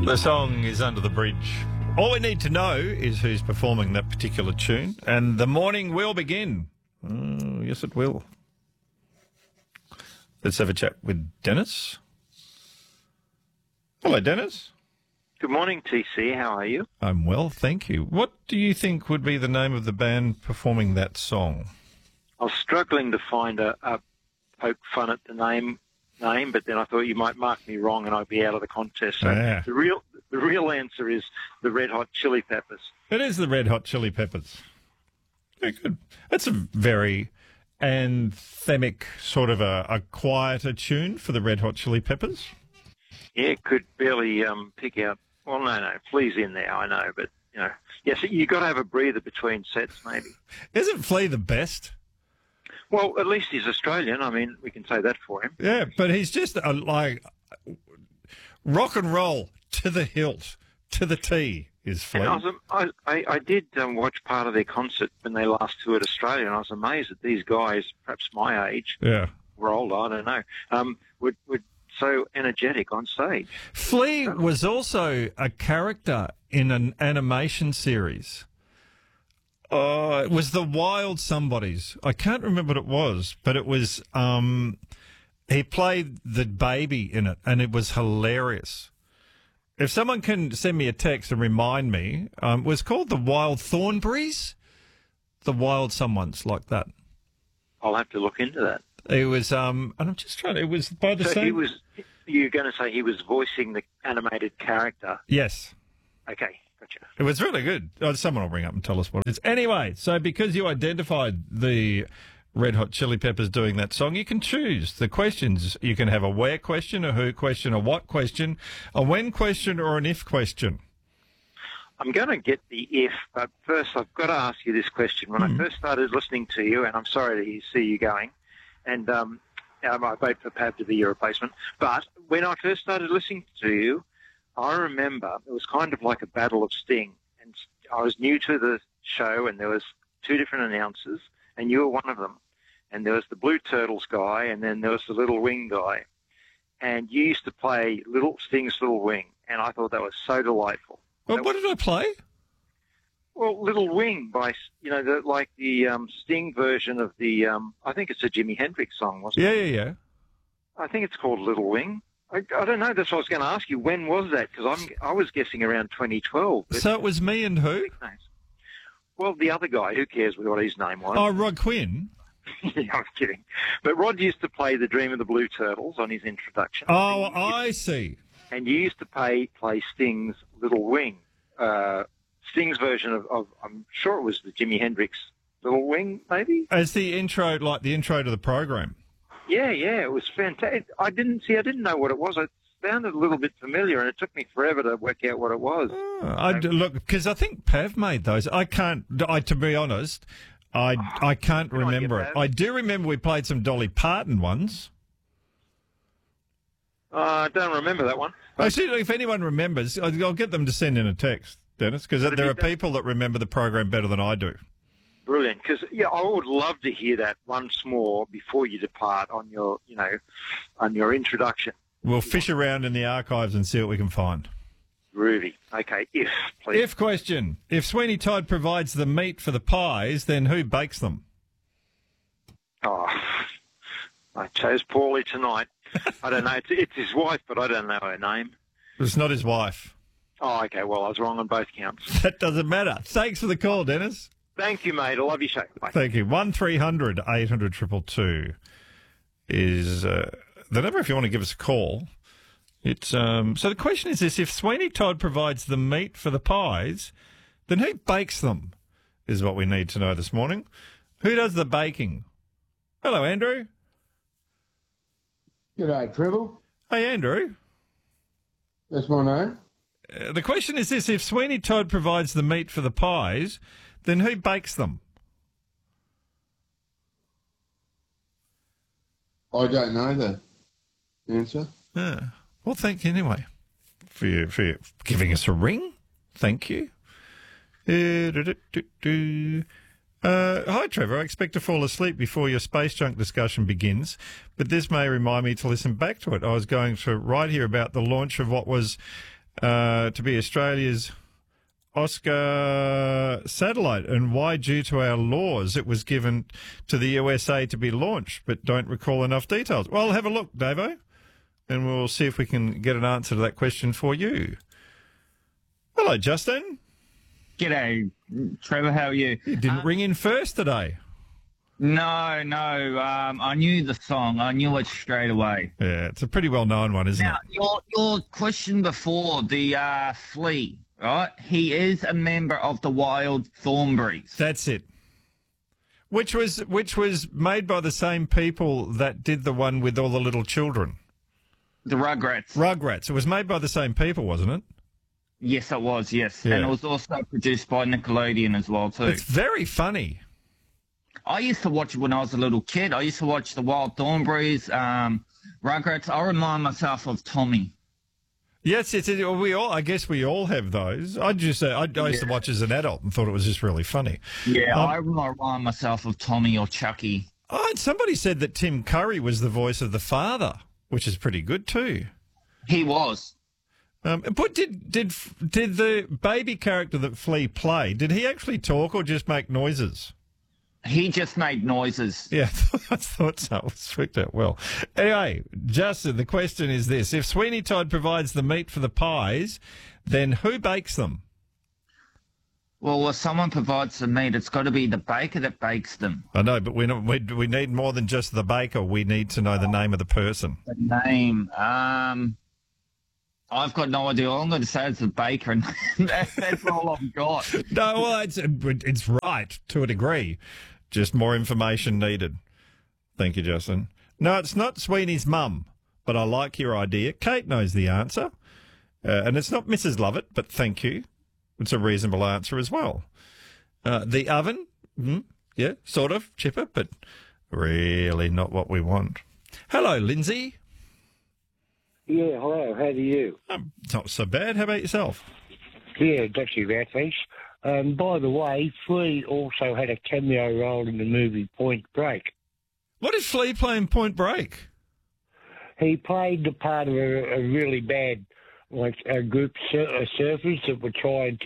The song is Under the Bridge. All we need to know is who's performing that particular tune, and the morning will begin. Oh, yes, it will. Let's have a chat with Dennis. Hello, Dennis. Good morning, TC. How are you? I'm well, thank you. What do you think would be the name of the band performing that song? I was struggling to find a poke fun at the name, but then I thought you might mark me wrong and I'd be out of the contest. So the real answer is the Red Hot Chili Peppers. It is the Red Hot Chili Peppers. Very good. That's a very anthemic, sort of a quieter tune for the Red Hot Chili Peppers. Yeah, could barely pick out. Well, no, Flea's in there, I know, but yes, you got to have a breather between sets, maybe. Isn't Flea the best? Well, at least he's Australian. I mean, we can say that for him. Yeah, but he's just like rock and roll to the hilt, to the T is Flea. I did watch part of their concert when they last toured Australia, and I was amazed that these guys, perhaps my age, were older, I don't know, would so energetic on stage. Flea was also a character in an animation series. It was the Wild Somebodies. I can't remember what it was, but it was, he played the baby in it, and it was hilarious. If someone can send me a text and remind me, it was called The Wild Thornberrys? The Wild Someones, like that. I'll have to look into that. It was, and I'm just trying to, it was by the same... You're going to say he was voicing the animated character? Yes. Okay, gotcha. It was really good. Someone will ring up and tell us what it is. Anyway, so because you identified the Red Hot Chili Peppers doing that song, you can choose the questions. You can have a where question, a who question, a what question, a when question, or an if question. I'm going to get the if, but first I've got to ask you this question. When I first started listening to you, and I'm sorry to see you going, and I vote for Pav to be your replacement, but when I first started listening to you, I remember it was kind of like a battle of Sting, and I was new to the show, and there was two different announcers, and you were one of them, and there was the Blue Turtles guy, and then there was the Little Wing guy, and you used to play Sting's Little Wing, and I thought that was so delightful. Well, what did I play? Well, Little Wing by, the Sting version of the, I think it's a Jimi Hendrix song, wasn't it? Yeah. I think it's called Little Wing. I don't know. That's what I was going to ask you. When was that? Because I was guessing around 2012. So it was me and who? Well, the other guy. Who cares what his name was? Oh, Rod Quinn. Yeah, I was kidding. But Rod used to play The Dream of the Blue Turtles on his introduction. Oh, I see. And you used to play Sting's Little Wing. Sting's version of I'm sure it was the Jimi Hendrix Little Wing, maybe? As the intro, like the intro to the program. Yeah, it was fantastic. I didn't know what it was. It sounded a little bit familiar, and it took me forever to work out what it was. Look, because I think Pav made those. To be honest, I can't remember it. I do remember we played some Dolly Parton ones. I don't remember that one. Actually, if anyone remembers, I'll get them to send in a text, Dennis, because there are people that remember the program better than I do. Brilliant, because I would love to hear that once more before you depart on your, on your introduction. We'll fish around in the archives and see what we can find. Groovy. Okay, if, please. If question. If Sweeney Todd provides the meat for the pies, then who bakes them? Oh, I chose poorly tonight. I don't know. It's his wife, but I don't know her name. It's not his wife. Oh, okay. Well, I was wrong on both counts. That doesn't matter. Thanks for the call, Dennis. Thank you, mate. I love your show. Bye. Thank you. 1300 800 222 is the number if you want to give us a call. It's so the question is this: if Sweeney Todd provides the meat for the pies, then who bakes them? Is what we need to know this morning. Who does the baking? Hello, Andrew. G'day, Trevor. Hey, Andrew. That's my name. The question is this: if Sweeney Todd provides the meat for the pies, then who bakes them? I don't know the answer. Well, thank you anyway for giving us a ring. Thank you. Hi, Trevor. I expect to fall asleep before your space junk discussion begins, but this may remind me to listen back to it. I was going to write here about the launch of what was to be Australia's Oscar satellite, and why, due to our laws, it was given to the USA to be launched, but don't recall enough details. Well, have a look, Davo, and we'll see if we can get an answer to that question for you. Hello, Justin. G'day, Trevor. How are you? You didn't ring in first today. No. I knew the song. I knew it straight away. Yeah, it's a pretty well-known one, isn't Now, it? your question before, the flea, right? He is a member of the Wild Thornberrys. That's it. Which was made by the same people that did the one with all the little children. The Rugrats. Rugrats. It was made by the same people, wasn't it? Yes, it was, yes. Yeah. And it was also produced by Nickelodeon as well, too. It's very funny. I used to watch it when I was a little kid. I used to watch the Wild Thornberrys, Rugrats. I remind myself of Tommy. Yes, I guess we all have those. I used to watch as an adult and thought it was just really funny. Yeah, I remind myself of Tommy or Chucky. Oh, and somebody said that Tim Curry was the voice of the father, which is pretty good too. He was. But did the baby character that Flea played, did he actually talk or just make noises? He just made noises. Yeah, I thought so. It worked out well. Anyway, Justin, the question is this. If Sweeney Todd provides the meat for the pies, then who bakes them? Well, if someone provides the meat, it's got to be the baker that bakes them. I know, but we need more than just the baker. We need to know the name of the person. The name, I've got no idea. All I'm going to say is the baker, and that's all I've got. No, well, it's right to a degree. Just more information needed. Thank you, Justin. No, it's not Sweeney's mum, but I like your idea. Kate knows the answer. And it's not Mrs. Lovett, but thank you. It's a reasonable answer as well. The oven, yeah, sort of, chipper, but really not what we want. Hello, Lindsay. Yeah, hello, how do you? Not so bad. How about yourself? Yeah, not too bad, thanks. By the way, Flea also had a cameo role in the movie Point Break. What did Flea play in Point Break? He played the part of a really bad, like, a group of surfers that were trying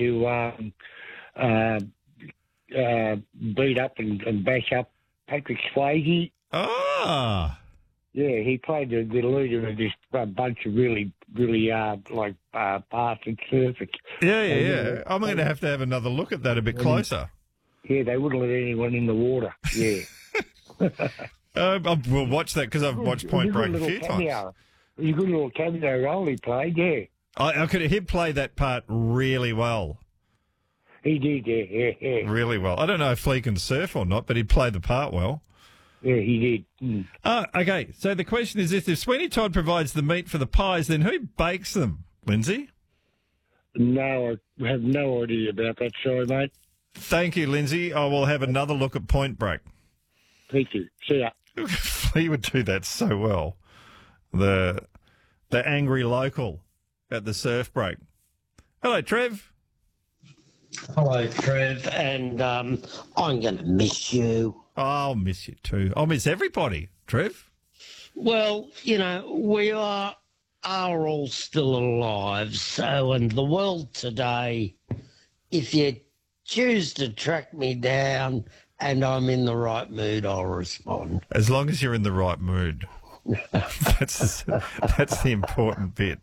to beat up and bash up Patrick Swayze. Ah. Yeah, he played the leader of this bunch of really bastard surfers. Yeah. I'm going to have another look at that a bit closer. Yeah, they wouldn't let anyone in the water. Yeah. We'll watch that because I've watched Point Break a few times. You got a little cameo role he played, yeah. He'd play that part really well. He did, yeah. Really well. I don't know if Flea can surf or not, but he'd play the part well. Yeah, he did. Okay, so the question is this. If Sweeney Todd provides the meat for the pies, then who bakes them, Lindsay? No, I have no idea about that. Sorry, mate. Thank you, Lindsay. I will have another look at Point Break. Thank you. See ya. Flea would do that so well. The angry local at the surf break. Hello, Trev. Hello, Trev, and I'm going to miss you. I'll miss you too. I'll miss everybody, Trev. Well, we are all still alive, so in the world today, if you choose to track me down and I'm in the right mood, I'll respond. As long as you're in the right mood. That's the important bit.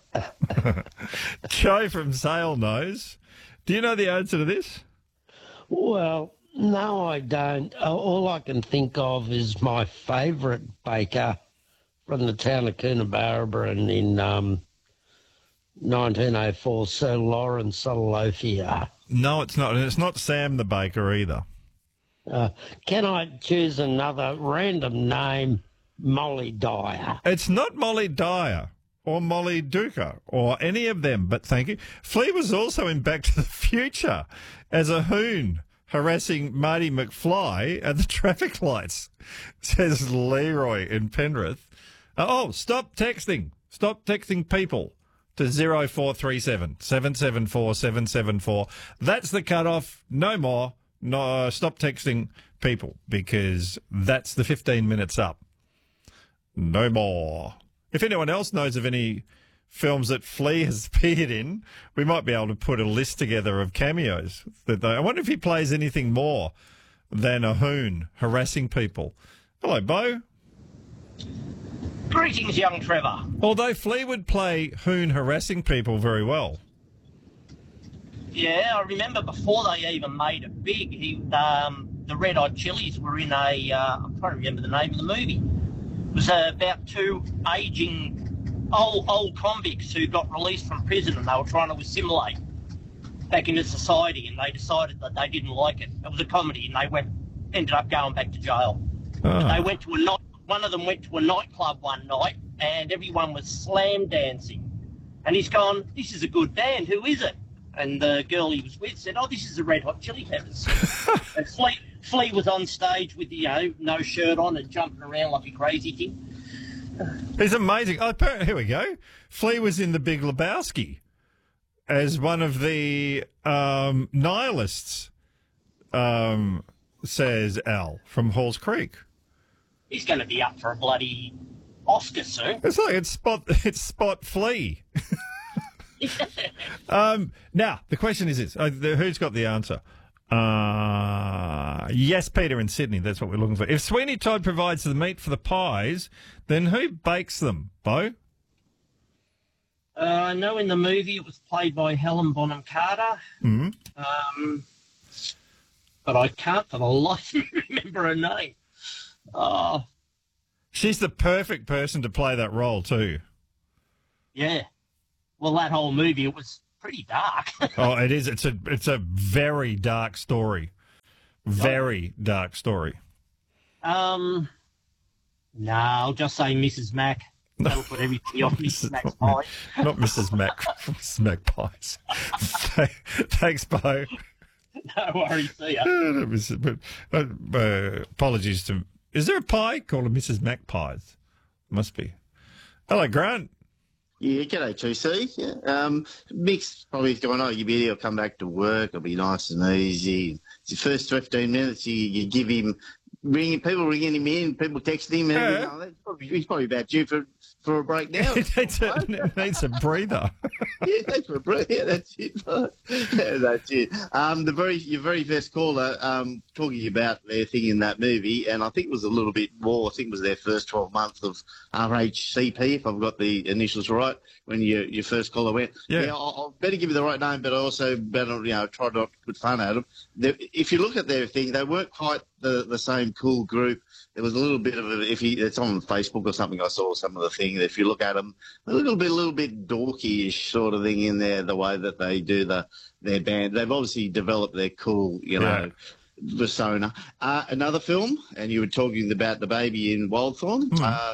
Joe from Sale knows. Do you know the answer to this? Well, no, I don't. All I can think of is my favourite baker from the town of Coonabarabra in 1904, Sir Lawrence Olofia. No, it's not. And it's not Sam the baker either. Can I choose another random name? Molly Dyer. It's not Molly Dyer or Molly Duker or any of them, but thank you. Flea was also in Back to the Future as a hoon harassing Marty McFly at the traffic lights, says Leroy in Penrith. Stop texting. Stop texting people to 0437 774 774. That's the cutoff. No more. No, stop texting people because that's the 15 minutes up. No more. If anyone else knows of any films that Flea has appeared in, we might be able to put a list together of cameos. I wonder if he plays anything more than a hoon harassing people. Hello, Bo. Greetings, young Trevor. Although Flea would play hoon harassing people very well. Yeah, I remember before they even made it big, the Red Hot Chilies were in I can't remember the name of the movie. It was about two aging old convicts who got released from prison and they were trying to assimilate back into society, and they decided that they didn't like it. It was a comedy, and they ended up going back to jail. They went to one of them went to a nightclub one night, and everyone was slam dancing. And he's gone, "This is a good band. Who is it?" And the girl he was with said, "Oh, this is the Red Hot Chili Peppers." And Flea was on stage with no shirt on and jumping around like a crazy thing. He's amazing. Oh, here we go. Flea was in The Big Lebowski as one of the nihilists, says Al from Halls Creek. He's going to be up for a bloody Oscar soon. It's like it's Spot Flea. Now, the question is this. Who's got the answer? Yes, Peter in Sydney. That's what we're looking for. If Sweeney Todd provides the meat for the pies, then who bakes them, Bo? I know in the movie it was played by Helen Bonham Carter. Mm-hmm. But I can't for the life of me remember her name. Oh. She's the perfect person to play that role too. Yeah. Well, that whole movie, it was pretty dark. Oh, it is. It's a very dark story. Very dark story. No, I'll just say Mrs. Mac. That'll put everything on Mrs. Mac's pie. Not Mrs. Mac. Mrs. Mac pies. Thanks, Bo. No worries. See ya. Apologies to... Is there a pie called a Mrs. Mac pies? Must be. Hello, Grant. Yeah, g'day, 2C. Yeah. Mick's probably going, oh, you'll come back to work, it'll be nice and easy. It's the first 15 minutes, you give him, people ringing him in, people texting him, and he's probably about due for a break now. It needs a breather. Yeah, thanks for a breather. Yeah, that's it. Yeah, that's it. Your very first caller talking about their thing in that movie, and I think it was a little bit more. I think it was their first 12 months of RHCP, if I've got the initials right, when your first caller went. Yeah, I'll better give you the right name, but I also better try not to put fun at them. If you look at their thing, they weren't quite the same cool group. There was a little bit of it's on Facebook or something. I saw some of the thing. If you look at them, a little bit dorky-ish sort of thing in there. The way that they do their band, they've obviously developed their cool, persona. Another film, and you were talking about the baby in Wildthorn,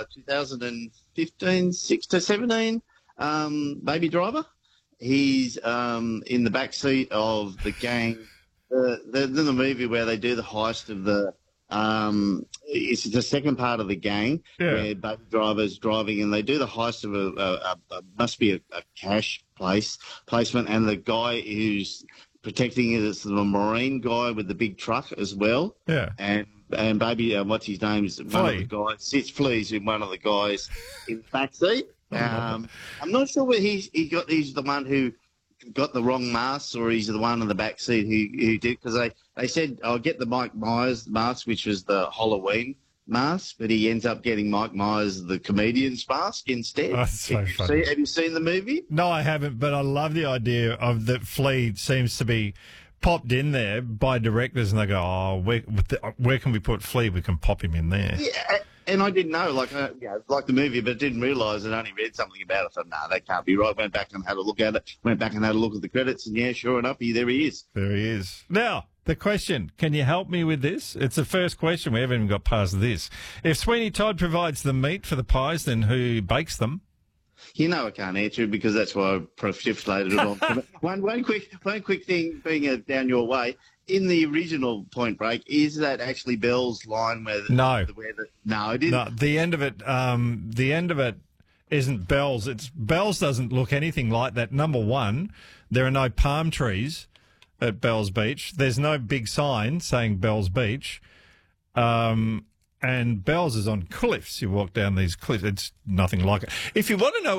2015, 6 to 17, Baby Driver. He's in the back seat of the gang. The movie where they do the heist of the it's the second part of the gang where Baby Driver's driving and they do the heist of a must be a cash placement, and the guy who's protecting it is the Marine guy with the big truck as well. Yeah. And Baby, what's his name? Is one of the guys. Flea's in one of the guys in the back seat. I'm not sure whether he's the one who got the wrong mask, or he's the one in the back seat who did, because they said, I'll get the Mike Myers mask, which was the Halloween mask, but he ends up getting Mike Myers the comedian's mask instead. Oh, that's so funny. Have you seen the movie? No, I haven't, but I love the idea of that Flea seems to be popped in there by directors, and they go, oh, where can we put Flea? We can pop him in there. Yeah. And I didn't know, like the movie, but didn't realise. I'd only read something about it. I thought, no, that can't be right. Went back and had a look at it. Went back and had a look at the credits, and yeah, sure enough, there he is. There he is. Now, the question, can you help me with this? It's the first question. We haven't even got past this. If Sweeney Todd provides the meat for the pies, then who bakes them? I can't answer it because that's why I precipitated it on. One quick thing, being down your way. In the original Point Break, is that actually Bell's line where no, it isn't. No, the end of it isn't Bell's. Bell's doesn't look anything like that. Number one, there are no palm trees at Bell's Beach. There's no big sign saying Bell's Beach. And Bell's is on cliffs. You walk down these cliffs. It's nothing like it. If you want to know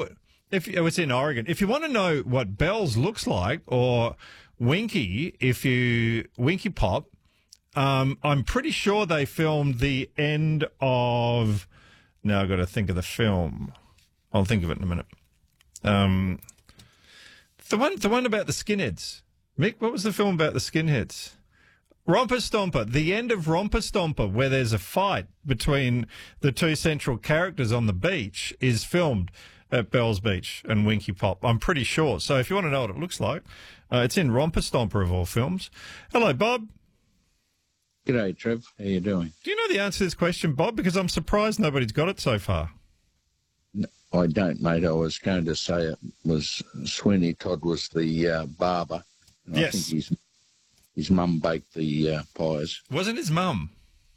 It's in Oregon. If you want to know what Bells looks like, or Winky, Winky Pop, I'm pretty sure they filmed the end of. Now I've got to think of the film. I'll think of it in a minute. The one about the skinheads. Mick, what was the film about the skinheads? Romper Stomper. The end of Romper Stomper, where there's a fight between the two central characters on the beach, is filmed at Bells Beach and Winky Pop. I'm pretty sure. So if you want to know what it looks like, it's in Romper Stomper of all films. Hello, Bob. G'day, Trev. How you doing? Do you know the answer to this question, Bob? Because I'm surprised nobody's got it so far. No, I don't, mate. I was going to say it was Sweeney Todd was the barber. And Yes. I think his mum baked the pies. Wasn't his mum?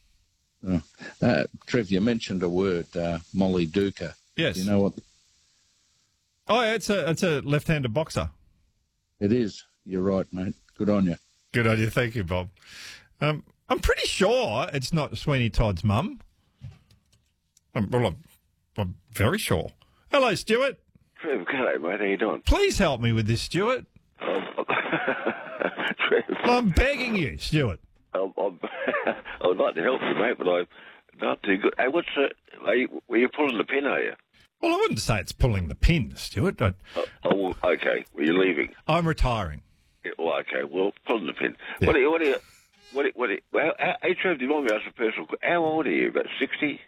Trev, you mentioned a word, Molly Duca. Yes. Do you know what Oh, yeah, it's a left-handed boxer. it is? You're right, mate. Good on you. Good idea. Thank you, Bob. I'm pretty sure it's not Sweeney Todd's mum. I'm very sure. Hello, Stuart. Trev, g'day, mate. How you doing? Please help me with this, Stuart. Trev, I'm begging you, Stuart. I would like to help you, mate, but I'm not too good. Hey, were you pulling the pin, are you? Well, I wouldn't say it's pulling the pin, Stuart. Oh, okay. Well, you're leaving. I'm retiring. Yeah, well, okay. Well, pulling the pin. Yeah. Hey, Trev, do you want me to ask a personal question? How old are you? About 60?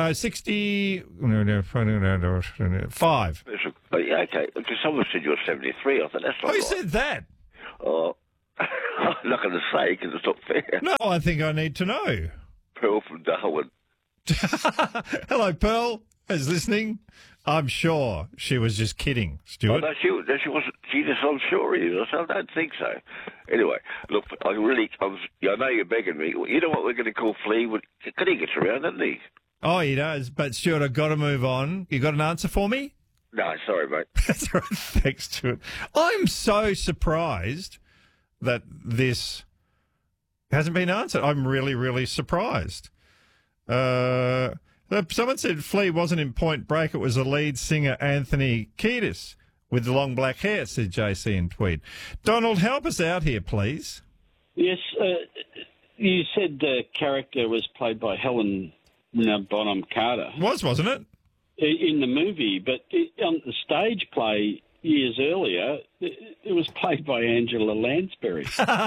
65. Oh, yeah, okay. Because someone said you were 73. I thought that's not Who right. said that? Oh, I'm not going to say because it's not fair. No, I think I need to know. Pearl from Darwin. Hello, Pearl. Is listening? I'm sure she was just kidding, Oh, Stuart. no, she wasn't. She just, I'm sure it is. I don't think so. Anyway, look, I know you're begging me. You know what we're going to call Flea? Could he get around, doesn't he? Oh, he does. But, Stuart, I've got to move on. You got an answer for me? No, sorry, mate. That's all right. Thanks, Stuart. I'm so surprised that this hasn't been answered. I'm really, really surprised. Someone said Flea wasn't in Point Break. It was the lead singer, Anthony Kiedis, with the long black hair, said JC in Tweed. Donald, help us out here, please. Yes, you said the character was played by Helen Bonham Carter. Wasn't it? In the movie, but on the stage play years earlier, it was played by Angela Lansbury.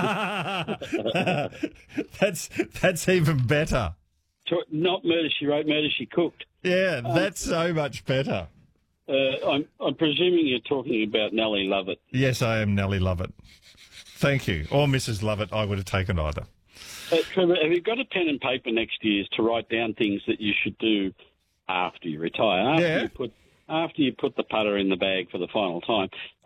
That's even better. Not Murder, She Wrote, Murder, She Cooked. Yeah, that's so much better. I'm presuming you're talking about Nellie Lovett. Yes, I am Nellie Lovett. Thank you. Or Mrs. Lovett, I would have taken either. Trevor, have you got a pen and paper next year to write down things that you should do after you retire? After you put the putter in the bag for the final time.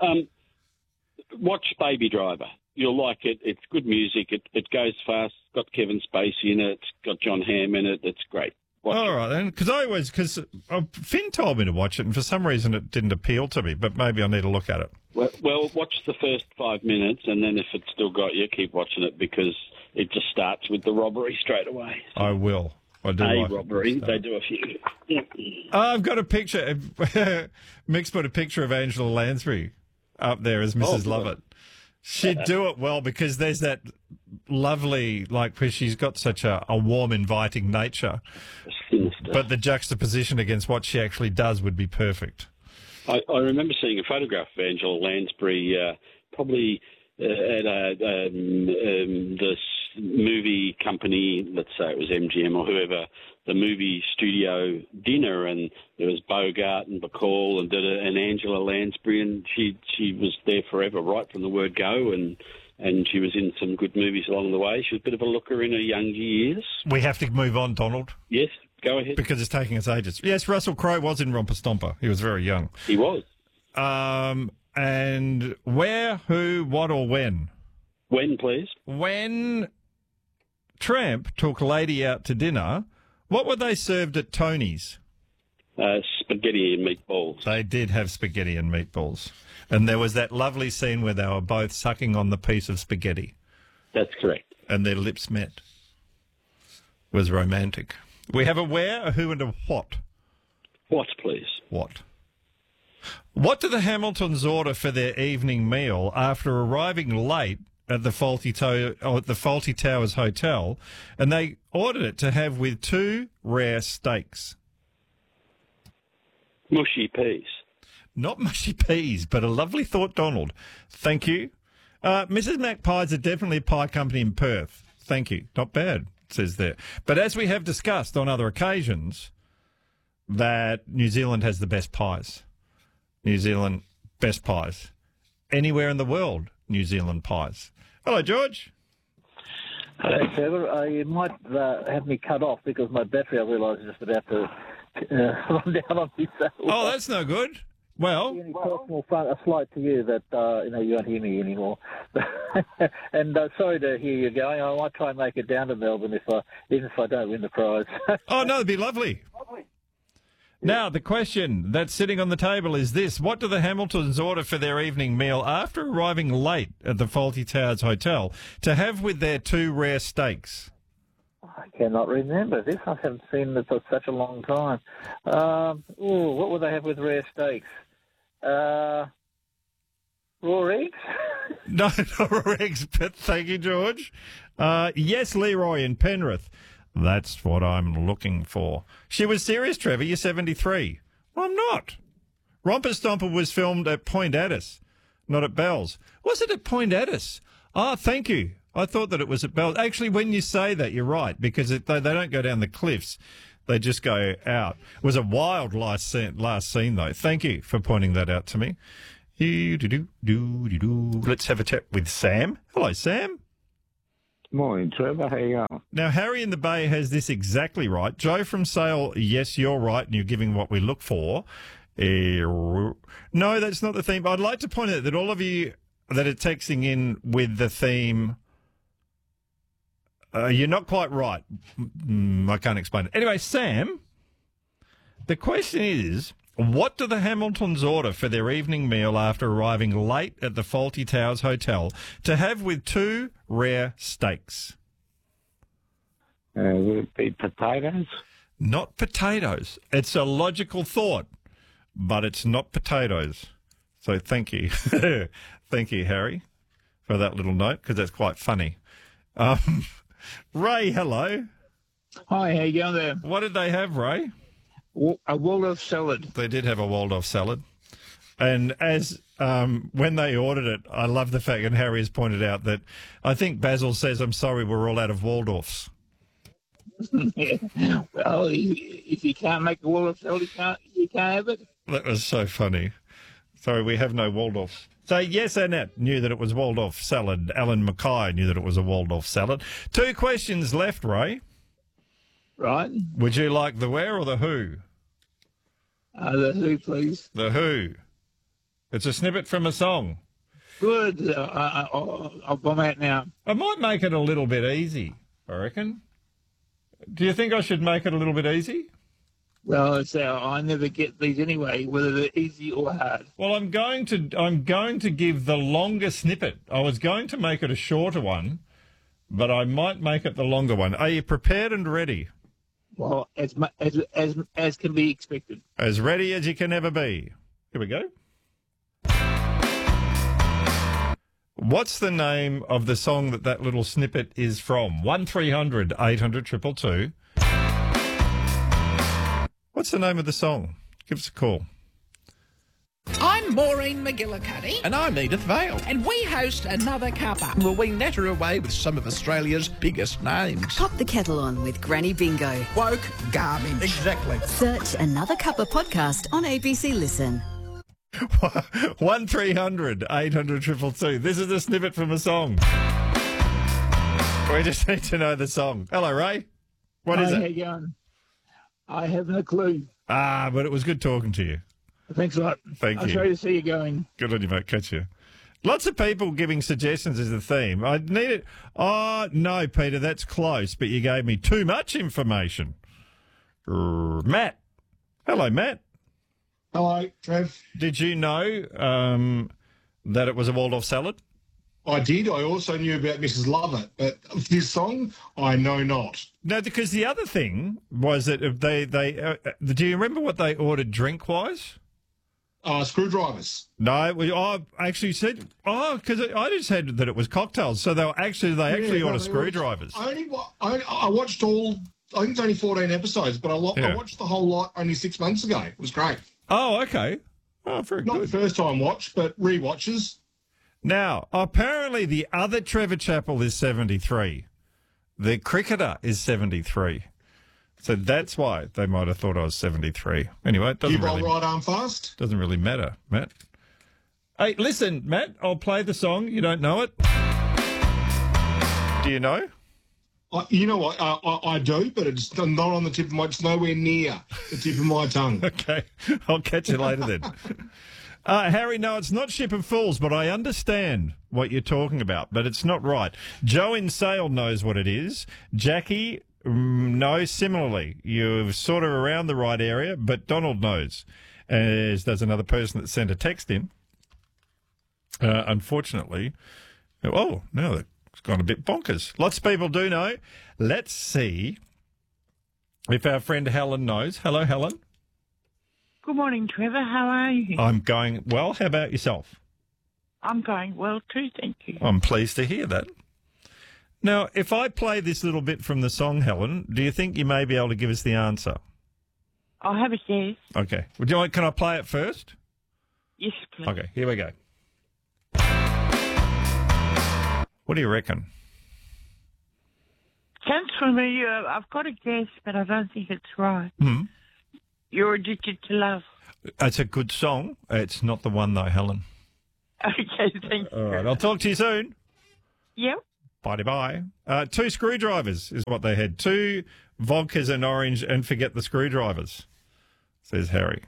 Watch Baby Driver. You'll like it. It's good music. It goes fast. It's got Kevin Spacey in it. It's got John Hamm in it. It's great. All right, then. Because Finn told me to watch it, and for some reason it didn't appeal to me, but maybe I need to look at it. Well, watch the first 5 minutes, and then if it's still got you, keep watching it, because it just starts with the robbery straight away. I will. I do like robbery. They do a few. Yeah. I've got a picture. Mick's put a picture of Angela Lansbury up there as Mrs. Lovett. She'd do it well, because there's that lovely, because she's got such a warm, inviting nature. But the juxtaposition against what she actually does would be perfect. I remember seeing a photograph of Angela Lansbury probably at this movie company, let's say it was MGM or whoever, the movie studio dinner, and there was Bogart and Bacall and Angela Lansbury, and she was there forever, right from the word go, and she was in some good movies along the way. She was a bit of a looker in her younger years. We have to move on, Donald. Yes, go ahead. Because it's taking us ages. Yes, Russell Crowe was in Romper Stomper. He was very young. He was. And where, who, what, or when? When, please? When Tramp took Lady out to dinner, what were they served at Tony's? Spaghetti and meatballs. They did have spaghetti and meatballs. And there was that lovely scene where they were both sucking on the piece of spaghetti. That's correct. And their lips met. It was romantic. We have a where, a who, and a what. What, please? What? What do the Hamiltons order for their evening meal after arriving late at the Faulty Towers Hotel, and they ordered it to have with 2 rare steaks? Mushy peas. Not mushy peas, but a lovely thought, Donald. Thank you. Mrs. Magpies are definitely a pie company in Perth. Thank you. Not bad, it says there. But as we have discussed on other occasions, that New Zealand has the best pies. New Zealand, best pies. Anywhere in the world, New Zealand pies. Hello, George. Hello, Trevor. You might have me cut off because my battery, I realise, is just about to run down on me. So, oh, that's no good. Well, any personal slight to you that you won't hear me anymore. And sorry to hear you going. I might try and make it down to Melbourne even if I don't win the prize. Oh no, it'd be lovely. Now, the question that's sitting on the table is this. What do the Hamiltons order for their evening meal after arriving late at the Faulty Towers Hotel to have with their 2 rare steaks? I cannot remember this. I haven't seen this for such a long time. What would they have with rare steaks? Raw eggs? No, not raw eggs, but thank you, George. Yes, Leroy in Penrith. That's what I'm looking for. She was serious, Trevor. You're 73. Well, I'm not. Romper Stomper was filmed at Point Addis, not at Bells. Was it at Point Addis? Ah, thank you. I thought that it was at Bells. Actually, when you say that, you're right, because they don't go down the cliffs. They just go out. It was a wild last scene, though. Thank you for pointing that out to me. Let's have a chat with Sam. Hello, Sam. Morning, Trevor. How you going? Now, Harry in the Bay has this exactly right. Joe from Sale, yes, you're right, and you're giving what we look for. No, that's not the theme. I'd like to point out that all of you that are texting in with the theme, you're not quite right. I can't explain it. Anyway, Sam, the question is, what do the Hamiltons order for their evening meal after arriving late at the Faulty Towers Hotel to have with 2 rare steaks? Would it be potatoes? Not potatoes. It's a logical thought, but it's not potatoes. So thank you. Thank you, Harry, for that little note, because that's quite funny. Ray, hello. Hi, how you going there? What did they have, Ray? A Waldorf salad. They did have a Waldorf salad. And as when they ordered it, I love the fact, and Harry has pointed out, that I think Basil says, I'm sorry, we're all out of Waldorfs. Yeah. Well, if you can't make a Waldorf salad, you can't have it. That was so funny. Sorry, we have no Waldorfs. So, yes, Annette knew that it was Waldorf salad. Alan Mackay knew that it was a Waldorf salad. 2 questions left, Ray. Right. Would you like the where or the who? The who, please. The who. It's a snippet from a song. Good. I'll bomb out now. I might make it a little bit easy, I reckon. Do you think I should make it a little bit easy? Well, I never get these anyway, whether they're easy or hard. Well, I'm going to give the longer snippet. I was going to make it a shorter one, but I might make it the longer one. Are you prepared and ready? Well, as can be expected. As ready as you can ever be. Here we go. What's the name of the song that little snippet is from? 1300 800 222. What's the name of the song? Give us a call. I'm Maureen McGillicuddy. And I'm Edith Vale. And we host Another Cuppa. Well, we natter away with some of Australia's biggest names. Pop the kettle on with Granny Bingo. Woke garbage. Exactly. Search Another Cuppa podcast on ABC Listen. 1300 800 222. This is a snippet from a song. We just need to know the song. Hello, Ray. What is it? How you going? I have no clue. But it was good talking to you. Thanks a lot. Thank you. I'm sorry to see you going. Good on you, mate. Catch you. Lots of people giving suggestions as the theme. I need it. Oh, no, Peter, that's close, but you gave me too much information. Matt. Hello, Matt. Hello, Trev. Did you know that it was a Waldorf salad? I did. I also knew about Mrs. Lovett, but this song, I know not. No, because the other thing was that if they do you remember what they ordered drink-wise? Screwdrivers. No, I actually said, because I just said that it was cocktails. So they actually order screwdrivers. I watched all, I think it's only 14 episodes, but I watched the whole lot only 6 months ago. It was great. Oh, okay. Oh, very good. Not the first time watch, but re-watches. Now, apparently the other Trevor Chappell is 73. The cricketer is 73. So that's why they might have thought I was 73. Anyway, it doesn't really... right arm fast? Doesn't really matter, Matt. Hey, listen, Matt, I'll play the song. You don't know it? Do you know? You know what? I do, but it's not on the tip of my... It's nowhere near the tip of my tongue. Okay. I'll catch you later then. Harry, no, it's not Ship of Fools, but I understand what you're talking about, but it's not right. Joe in Sale knows what it is. Jackie... No, similarly. You're sort of around the right area, but Donald knows, as does another person that sent a text in. Unfortunately, now it's gone a bit bonkers. Lots of people do know. Let's see if our friend Helen knows. Hello, Helen. Good morning, Trevor. How are you? I'm going well. How about yourself? I'm going well too, thank you. I'm pleased to hear that. Now, if I play this little bit from the song, Helen, do you think you may be able to give us the answer? I'll have a guess. Okay. Would you like? Can I play it first? Yes, please. Okay, here we go. What do you reckon? Sounds familiar. I've got a guess, but I don't think it's right. You're Addicted to Love. It's a good song. It's not the one, though, Helen. Okay, thank you. All right, I'll talk to you soon. Yep. Bye-bye. 2 screwdrivers is what they had. 2 vodkas and orange, and forget the screwdrivers, says Harry.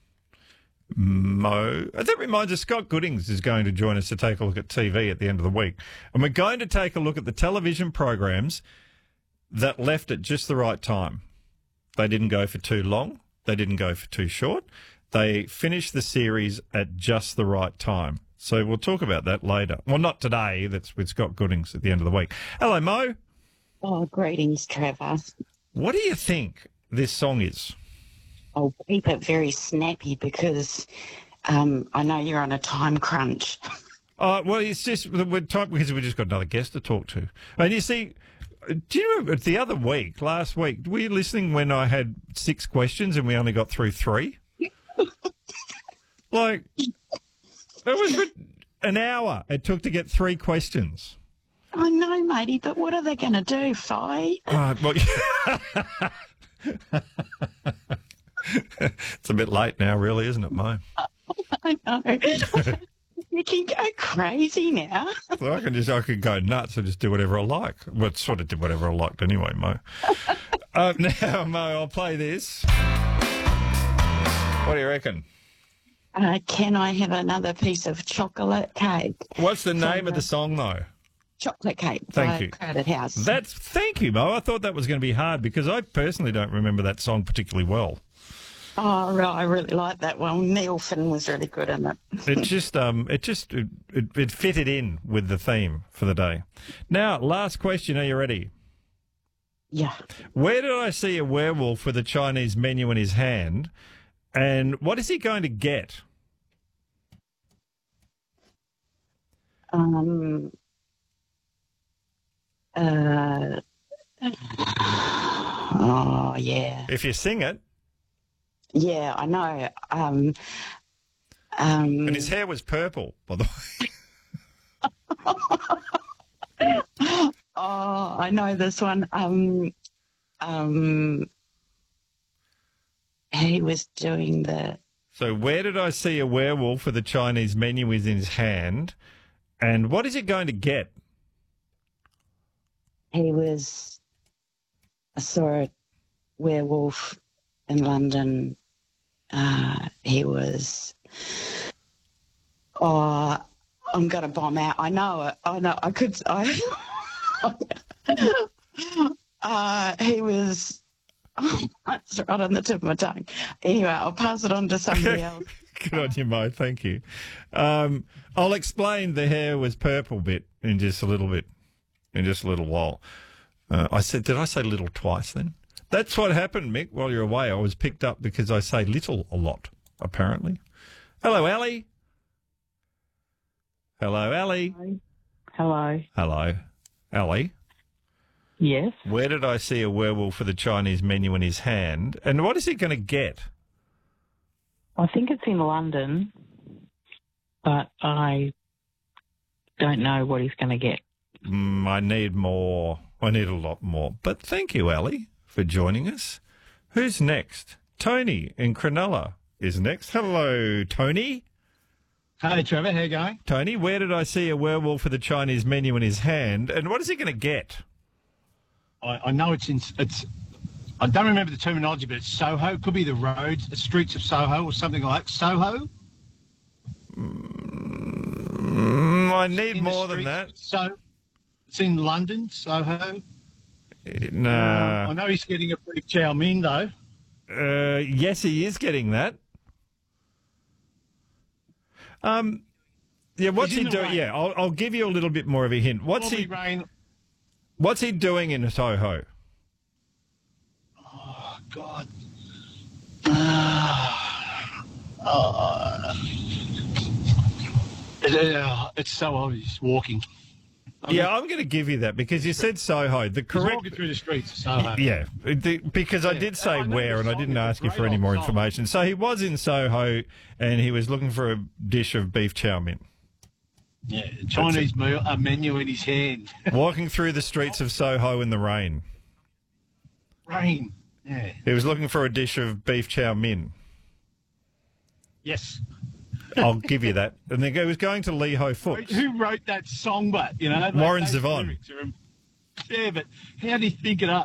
Mo. That reminds us, Scott Goodings is going to join us to take a look at TV at the end of the week. And we're going to take a look at the television programs that left at just the right time. They didn't go for too long. They didn't go for too short. They finished the series at just the right time. So we'll talk about that later. Well, not today. That's with Scott Goodings at the end of the week. Hello, Mo. Oh, greetings, Trevor. What do you think this song is? I'll keep it very snappy because I know you're on a time crunch. Well, it's just because we just got another guest to talk to. And you see, do you remember the other week, last week, were you listening when I had 6 questions and we only got through 3? Like... It was an hour it took to get 3 questions. I know, matey, but what are they going to do, Fi? It's a bit late now, really, isn't it, Mo? I know. You can go crazy now. So I could go nuts and just do whatever I like. Well, sort of did whatever I liked anyway, Mo. Now, Mo, I'll play this. What do you reckon? Can I have another piece of chocolate cake? What's the name of the song, though? Chocolate Cake Thank by you. Crowded House. Thank you, Mo. I thought that was going to be hard because I personally don't remember that song particularly well. Oh, right. I really like that one. Neil Finn was really good in it. It fitted in with the theme for the day. Now, last question. Are you ready? Yeah. Where did I see a werewolf with a Chinese menu in his hand? And what is he going to get? Oh, yeah. If you sing it. Yeah, I know. And his hair was purple, by the way. Oh, I know this one. He was doing the... So where did I see a werewolf with a Chinese menu in his hand? And what is he going to get? I saw a werewolf in London. He was... Oh, I'm going to bomb out. I know it. I know. I could... he was... Oh, that's right on the tip of my tongue. Anyway, I'll pass it on to somebody else. Good on you, Mo. Thank you. I'll explain the hair was purple bit in just a little while. Did I say little twice then? That's what happened, Mick, while you're away. I was picked up because I say little a lot, apparently. Hello, Ellie. Hello, Ellie. Hello. Hello. Ellie. Yes. Where did I see a werewolf with a Chinese menu in his hand? And what is he going to get? I think it's in London, but I don't know what he's going to get. I need more. I need a lot more. But thank you, Ellie, for joining us. Who's next? Tony in Cronulla is next. Hello, Tony. Hey, Trevor. How you going? Tony, where did I see a werewolf with a Chinese menu in his hand? And what is he going to get? I know it's I don't remember the terminology, but it's Soho. It could be the roads, the streets of Soho or something like Soho. I need more than that. So it's in London, Soho. No. I know he's getting a beef chow mein, though. Yes, he is getting that. Yeah, what's he doing? Yeah, I'll give you a little bit more of a hint. What's he doing in Soho? Oh, God. It's so obvious, walking. Yeah, I'm going to give you that because you said Soho. The correct He's walking through the streets of Soho. Yeah, because I did say where, and I didn't ask you for any more information. So he was in Soho, and he was looking for a dish of beef chow mein. Yeah, Chinese menu in his hand. Walking through the streets of Soho in the rain. Rain, yeah. He was looking for a dish of beef chow mein. Yes. I'll give you that. And then he was going to Lee Ho Foot. Who wrote that song, but, you know? Warren Zevon. Yeah, but how did he think it up?